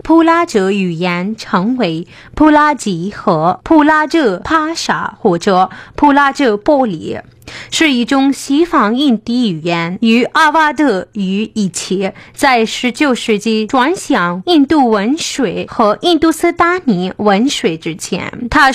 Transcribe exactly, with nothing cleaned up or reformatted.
普拉哲语言称为普拉吉和普拉哲帕沙或者普拉哲波里，是一种西方印地语言，与阿瓦德语一起在十九世纪转向印度文学和印度斯坦尼文学之前。它